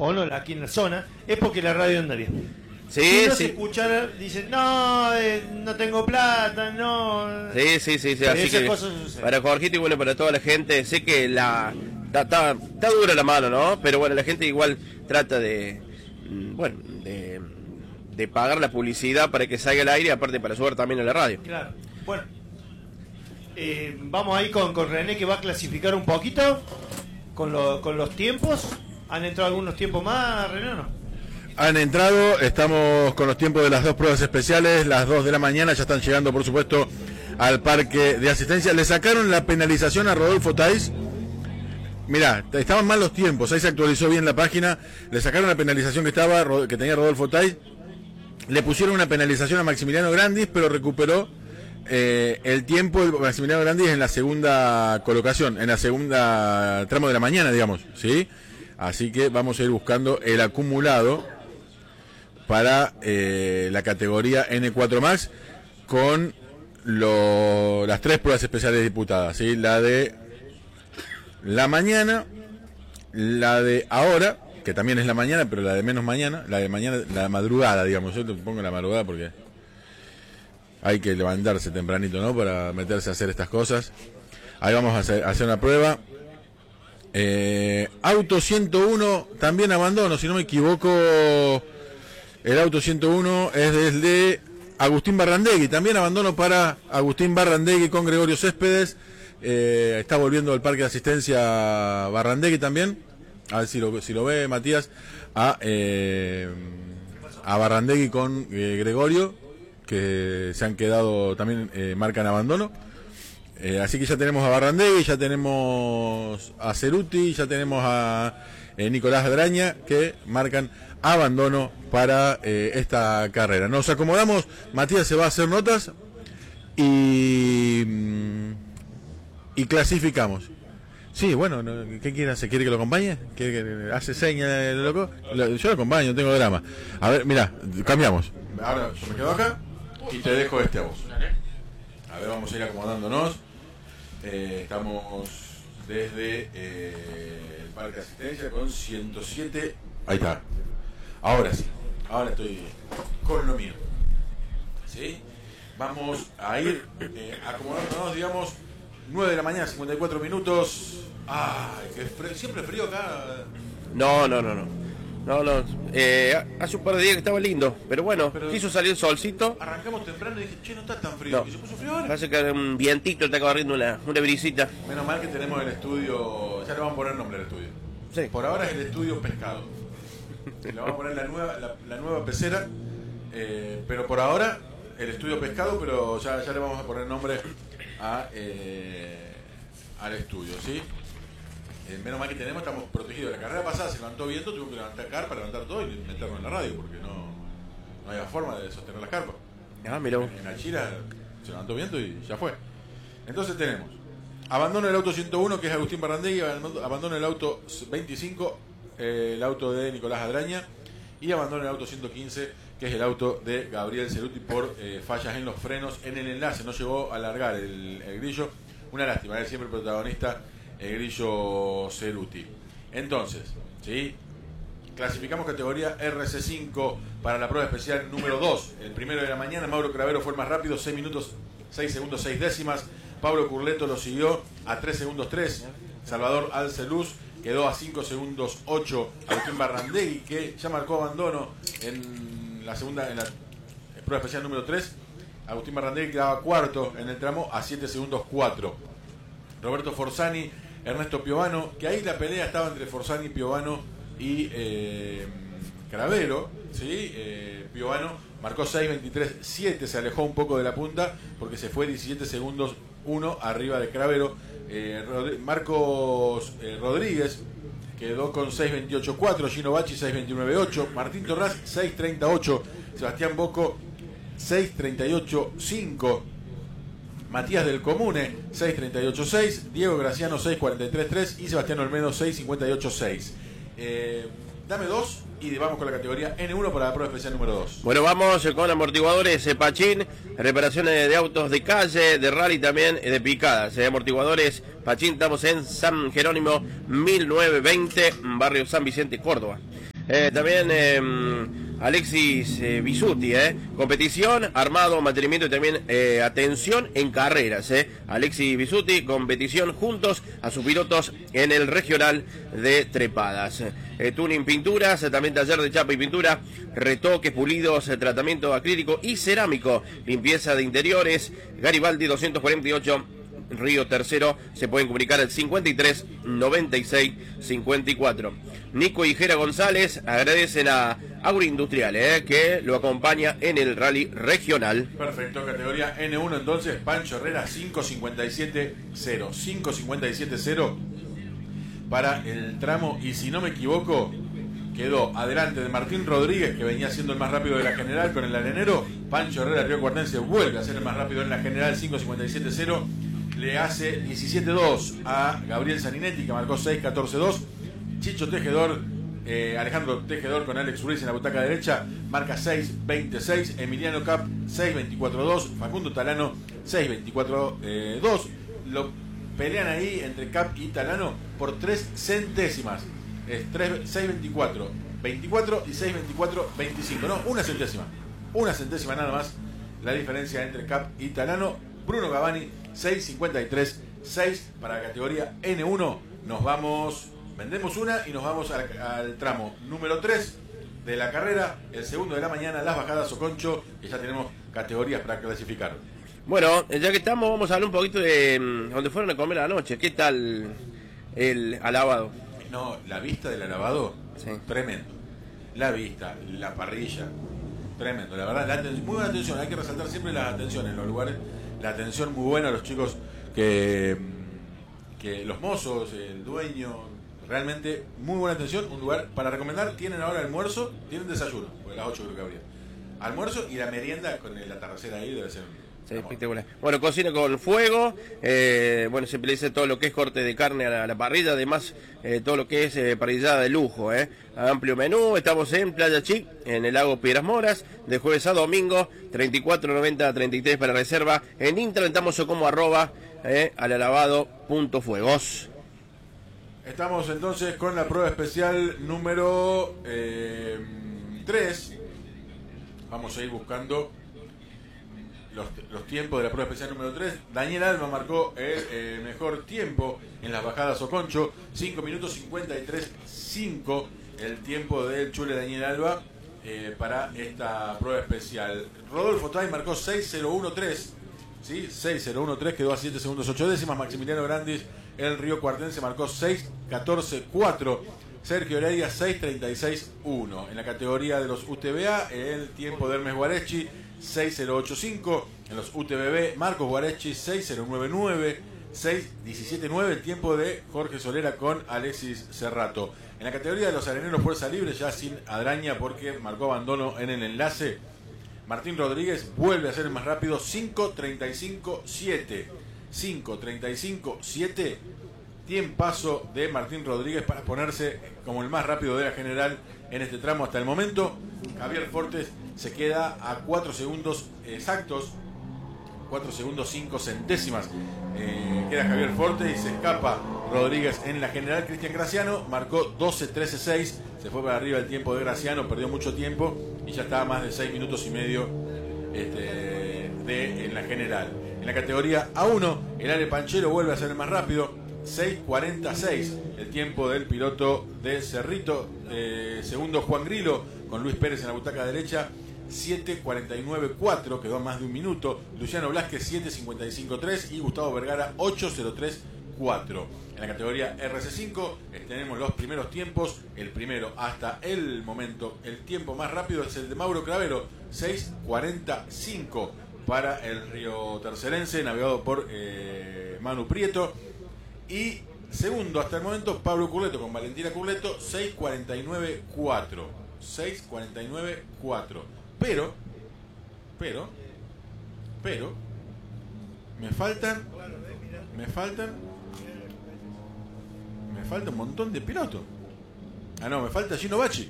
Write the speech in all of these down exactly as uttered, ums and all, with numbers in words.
o no, aquí en la zona, es porque la radio anda bien. Sí, si no sí. se escuchara, dicen, no, eh, no tengo plata, no. Sí, sí, sí, sí. Así que para Jorgito y bueno, para toda la gente, sé que la está dura la mano, ¿no? Pero bueno, la gente igual trata de, bueno, de, de pagar la publicidad para que salga al aire, aparte para subir también a la radio. Claro. Bueno, eh, vamos ahí con, con René, que va a clasificar un poquito con, lo, con los tiempos. ¿Han entrado algunos tiempos más, René, o no? Han entrado, estamos con los tiempos de las dos pruebas especiales, las dos de la mañana, ya están llegando por supuesto al parque de asistencia. Le sacaron la penalización a Rodolfo Tais. Mirá, estaban mal los tiempos, ahí se actualizó bien la página, le sacaron la penalización que estaba que tenía Rodolfo Tais, le pusieron una penalización a Maximiliano Grandis, pero recuperó eh, el tiempo de Maximiliano Grandis en la segunda colocación, en la segunda tramo de la mañana, digamos, ¿sí? Así que vamos a ir buscando el acumulado para eh, la categoría N cuatro Max con lo, las tres pruebas especiales diputadas, ¿sí? La de la mañana, la de ahora, que también es la mañana, pero la de menos mañana, la de mañana, la de madrugada, digamos, yo te pongo la madrugada porque hay que levantarse tempranito, ¿no? Para meterse a hacer estas cosas. Ahí vamos a hacer, a hacer una prueba. Eh, auto ciento uno, también abandono, si no me equivoco. El auto ciento uno es desde Agustín Barrandegui, también abandono para Agustín Barrandegui con Gregorio Céspedes. Eh, está volviendo al parque de asistencia Barrandegui también, a ver si lo, si lo ve Matías, a, eh, a Barrandegui con eh, Gregorio, que se han quedado, también eh, marcan abandono. Eh, así que ya tenemos a Barrandegui, ya tenemos a Ceruti, ya tenemos a eh, Nicolás Adraña, que marcan abandono para eh, esta carrera. Nos acomodamos, Matías se va a hacer notas y, y clasificamos. Sí, bueno, ¿qué quiere hacer? ¿Quiere que lo acompañe? ¿Quiere que hace señas de loco? Yo lo acompaño, no tengo drama. A ver, mira, cambiamos. Ahora yo me quedo acá y te dejo este a vos. A ver, vamos a ir acomodándonos. Eh, estamos desde eh, el parque de asistencia con ciento siete. Ahí está. Ahora sí. Ahora estoy con lo mío. ¿Sí? Vamos a ir eh, acomodándonos, digamos, nueve de la mañana, cincuenta y cuatro minutos. Ay, qué frío. Siempre frío acá. No, no, no, no. No, no, eh, hace un par de días que estaba lindo, pero bueno, pero quiso salir el solcito. Arrancamos temprano y dije, che, no está tan frío. No. ¿Y se puso frío ahora? Parece que un vientito está corriendo una, una brisita. Menos mal que tenemos el estudio, ya le vamos a poner nombre al estudio. Sí. Por ahora es el estudio pescado. Le vamos a poner la nueva, la, la nueva pecera, eh, pero por ahora el estudio pescado, pero ya, ya le vamos a poner nombre a, eh, al estudio, ¿sí? Eh, menos mal que tenemos, estamos protegidos. La carrera pasada se levantó viento, tuvimos que levantar carpa, levantar todo y meternos en la radio, porque no, no había forma de sostener las carpas. Ah, mirá. En, en Alchira se levantó viento y ya fue. Entonces tenemos, abandono el auto ciento uno, que es Agustín Barrandegui, abandono el auto veinticinco, eh, el auto de Nicolás Adraña, y abandono el auto ciento quince, que es el auto de Gabriel Ceruti por eh, fallas en los frenos en el enlace. No llegó a largar el, el grillo, una lástima, es siempre el protagonista, el grillo Ceruti. Entonces, ¿sí? Clasificamos categoría R C cinco para la prueba especial número dos. El primero de la mañana, Mauro Cravero fue el más rápido, seis minutos, seis segundos, seis décimas. Pablo Curleto lo siguió a tres segundos tres. Salvador Alceluz quedó a cinco segundos ocho. Agustín Barrandegui, que ya marcó abandono en la segunda, en la prueba especial número tres. Agustín Barrandegui quedaba cuarto en el tramo a siete segundos cuatro. Roberto Forzani, Ernesto Piovano, que ahí la pelea estaba entre Forzani, Piovano y eh, Cravero, ¿sí? Eh, Piovano marcó seis veintitrés siete, se alejó un poco de la punta porque se fue diecisiete segundos uno arriba de Cravero. Eh, Rod- Marcos eh, Rodríguez quedó con seis veintiocho cuatro, Gino Bacci seis veintinueve ocho, Martín Torras seis treinta ocho, Sebastián Bocco seis treinta y ocho cinco, Matías del Comune seis treinta y ocho seis, Diego Graciano seis cuarenta y tres tres y Sebastián Olmedo seis cincuenta y ocho seis. Eh, dame dos y vamos con la categoría N uno para la prueba especial número dos. Bueno, vamos con amortiguadores eh, Pachín, reparaciones de autos de calle, de rally también, eh, de picadas. Eh, amortiguadores Pachín, estamos en San Jerónimo mil novecientos veinte, barrio San Vicente, Córdoba. Eh, también eh, Alexis eh, Bisuti, eh, competición, armado, mantenimiento y también eh, atención en carreras. Eh. Alexis Bisuti, competición juntos a sus pilotos en el regional de trepadas. Eh, tuning pinturas, eh, también taller de chapa y pintura, retoques, pulidos, eh, tratamiento acrílico y cerámico, limpieza de interiores. Garibaldi doscientos cuarenta y ocho. Río Tercero, se pueden comunicar al cincuenta y tres noventa y seis cincuenta y cuatro. Nico y Jera González agradecen a Agroindustrial, eh, que lo acompaña en el rally regional. Perfecto, categoría N uno entonces, Pancho Herrera cinco cincuenta y siete cero, cinco cincuenta y siete cero para el tramo, y si no me equivoco, quedó adelante de Martín Rodríguez, que venía siendo el más rápido de la general con el arenero. Pancho Herrera Río Cuartense vuelve a ser el más rápido en la general, cinco cincuenta y siete cero. Le hace diecisiete dos a Gabriel Saninetti, que marcó seis catorce dos. Chicho Tejedor, eh, Alejandro Tejedor con Alex Ruiz en la butaca derecha, marca seis veintiséis. Emiliano Cap seis veinticuatro dos. Facundo Talano seis veinticuatro dos. Lo pelean ahí entre Cap y Talano por tres centésimas. Es seis veinticuatro veinticuatro y seis veinticuatro veinticinco. No, una centésima. Una centésima nada más la diferencia entre Cap y Talano. Bruno Gavani seis cincuenta y tres seis para la categoría N uno. Nos vamos, vendemos una y nos vamos al, al tramo número tres de la carrera, el segundo de la mañana, las bajadas Oconcho, que ya tenemos categorías para clasificar. Bueno, ya que estamos, vamos a hablar un poquito de dónde fueron a comer anoche. ¿Qué tal el alabado? No, la vista del alabado, sí, tremendo. La vista, la parrilla, tremendo. La verdad, la muy buena atención. Hay que resaltar siempre las atenciones en los lugares. La atención muy buena a los chicos, que, que los mozos, el dueño, realmente muy buena atención. Un lugar para recomendar. Tienen ahora almuerzo, tienen desayuno, porque a las ocho creo que habría. Almuerzo y la merienda con el atardecer ahí debe ser... Sí, espectacular. Bueno, cocina con fuego, eh, bueno, siempre le dice todo lo que es corte de carne a la, a la parrilla, además eh, todo lo que es eh, parrillada de lujo, eh. Amplio menú. Estamos en Playa Chic, en el lago Piedras Moras, de jueves a domingo, treinta y cuatro noventa treinta y tres para reserva. En Intra estamos como arroba eh, al alabado punto fuegos. Estamos entonces con la prueba especial número eh, tres. Vamos a ir buscando Los, los tiempos de la prueba especial número tres. Daniel Alba marcó el eh, mejor tiempo en las bajadas Oconcho, cinco minutos cincuenta y tres cinco, el tiempo del Chule Daniel Alba eh, para esta prueba especial. Rodolfo Tai marcó seis cero uno tres, ¿sí? seis cero uno tres, quedó a siete segundos ocho décimas. Maximiliano Grandis, el Río Cuartense, marcó seis catorce cuatro. Sergio Heredia seis treinta y seis uno. En la categoría de los U T B A, el tiempo de Hermes Guarechi seis cero ocho cinco. En los U T B B, Marcos Guarechi seis cero nueve nueve, seis diecisiete nueve, el tiempo de Jorge Solera con Alexis Cerrato. En la categoría de los areneros fuerza libre, ya sin Adraña porque marcó abandono en el enlace, Martín Rodríguez vuelve a ser el más rápido, cinco treinta y cinco siete. cinco treinta y cinco siete, tiempazo de Martín Rodríguez para ponerse como el más rápido de la general en este tramo hasta el momento. Javier Fortes se queda a cuatro segundos exactos, cuatro segundos cinco centésimas. Eh, queda Javier Fortes y se escapa Rodríguez en la general. Cristian Graciano marcó doce trece seis, se fue para arriba el tiempo de Graciano, perdió mucho tiempo y ya estaba a más de seis minutos y medio este, de, en la general. En la categoría A uno, el Ale Panchero vuelve a ser el más rápido, seis cuarenta seis, el tiempo del piloto de Cerrito. Eh, segundo Juan Grilo con Luis Pérez en la butaca derecha, siete cuarenta y nueve cuatro, quedó más de un minuto. Luciano Blasquez siete cincuenta y cinco tres y Gustavo Vergara ocho cero tres cuatro. En la categoría R C cinco eh, tenemos los primeros tiempos. El primero hasta el momento, el tiempo más rápido es el de Mauro Cravero, seis cuarenta cinco para el Río Tercerense, navegado por eh, Manu Prieto. Y segundo hasta el momento Pablo Curleto con Valentina Curleto, seis cuarenta y nueve cuatro, seis cuarenta y nueve cuatro. Pero, pero, pero, me faltan, me faltan, me falta un montón de pilotos. Ah, no, me falta Gino Bacci.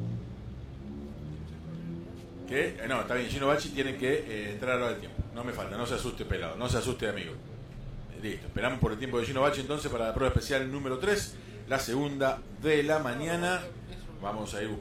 Que, eh, no, está bien, Gino Bacci tiene que eh, entrar ahora al tiempo. No me falta, no se asuste pelado, no se asuste amigo. Listo, esperamos por el tiempo de Gino Bacci entonces para la prueba especial número tres, la segunda de la mañana. Vamos a ir buscando.